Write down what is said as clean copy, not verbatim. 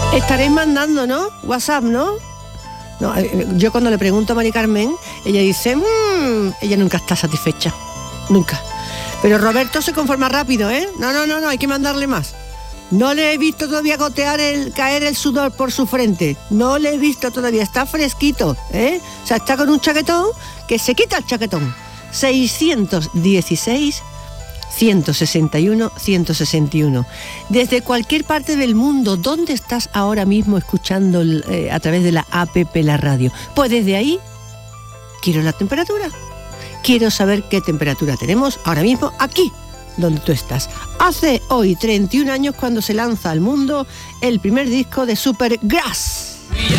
Estaréis mandando, ¿no? WhatsApp, ¿no? No, yo cuando le pregunto a Mari Carmen, ella dice, ella nunca está satisfecha, nunca. Pero Roberto se conforma rápido, ¿eh? No, hay que mandarle más. No le he visto todavía caer el sudor por su frente. No le he visto todavía, está fresquito, ¿eh? O sea, está con un chaquetón que se quita el chaquetón. 616 161 161. Desde cualquier parte del mundo, ¿dónde estás ahora mismo escuchando a través de la APP La Radio? Pues desde ahí quiero la temperatura. Quiero saber qué temperatura tenemos ahora mismo aquí donde tú estás. Hace hoy 31 años cuando se lanza al mundo el primer disco de Supergrass.